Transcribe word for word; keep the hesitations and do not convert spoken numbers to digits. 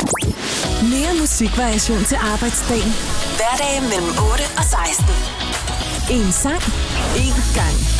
Mere musikvariation til arbejdsdagen. Hverdage mellem otte og seksten. En sang, en gang.